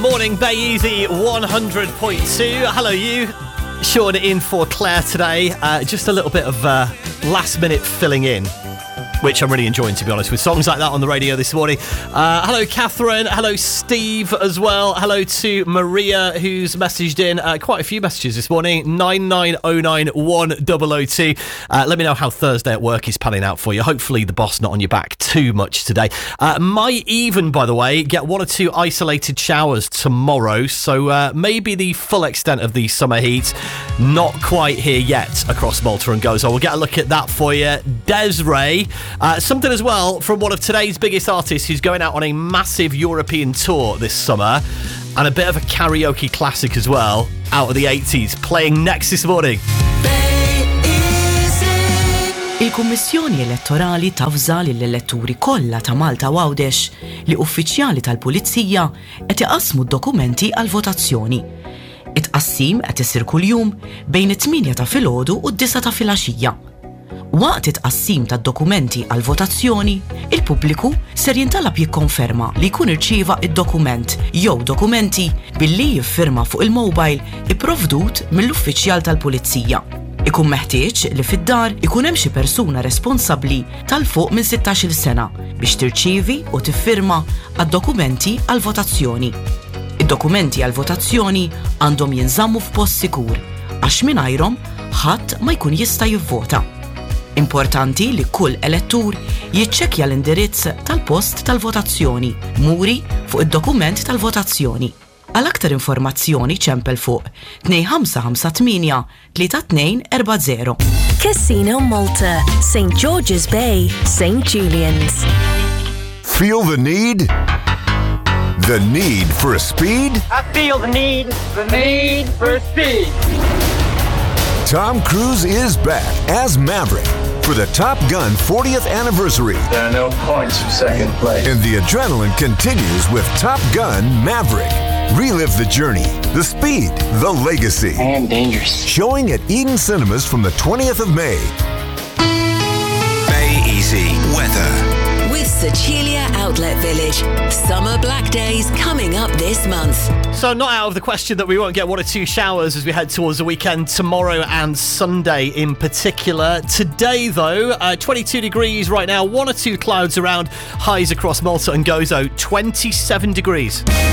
morning, Bay Easy 100.2. Hello, you. Sean in for Claire today. Just a little bit of last minute filling in, which I'm really enjoying, to be honest, with songs like that on the radio this morning. Hello, Catherine. Hello, Steve, as well. Hello to Maria, who's messaged in quite a few messages this morning. 990910002. Let me know how Thursday at work is panning out for you. Hopefully the boss not on your back too much today. Might even, by the way, get one or two isolated showers tomorrow. So maybe the full extent of the summer heat not quite here yet across Malta and Gozo. We'll get a look at that for you. Desiree. Something as well from one of today's biggest artists who's going out on a massive European tour this summer, and a bit of a karaoke classic as well, out of the 80s, playing next this morning. Il-Kummissjoni Elettorali tafża lill-elettori kollha ta' Malta u Għawdex li uffiċjali tal-Pulizija qed iqassmu d-dokumenti għal-votazzjoni. It-qassim qed isir kuljum bejn it-8 ta' filgħodu u d-9 ta' filgħaxija. Waqt it-qassim tad-dokumenti għal-votazzjoni, il-pubbliku ser jintalab jikkonferma li jkun irċieva id-dokument jew dokumenti billi jiffirma fuq il-mobile ipprovdut mill-uffiċjal tal-Pulizija. Ikun meħtieġ li fid-dar ikun hemm xi persuna responsabbli tal-fuq minn 16-il sena biex tirċievi u tiffirma għad-dokumenti għall-votazzjoni. Id-dokumenti għall-votazzjoni għandhom jinżammu f'post sikur għax mingħajrhom ħadd ma jkun jista' jivvota. Importanti li kull elettur jiċċekkja l-indirizz tal-post tal-votazzjoni muri fuq id-dokument tal-votazzjoni. Għal aktar informazzjoni ċempel fuq 2558 3240. Casino Malta, St. George's Bay, St. Julian's. Feel the need? The need for speed? I feel the need for speed. Tom Cruise is back as Maverick for the Top Gun 40th anniversary. There are no points for second place. And the adrenaline continues with Top Gun Maverick. Relive the journey, the speed, the legacy. I am dangerous. Showing at Eden Cinemas from the 20th of May. Bay Easy weather. With Sicilia Outlet Village. Summer Black Days coming up this month. So not out of the question that we won't get one or two showers as we head towards the weekend tomorrow and Sunday in particular. Today, though, 22 degrees right now, one or two clouds around, highs across Malta and Gozo, 27 degrees.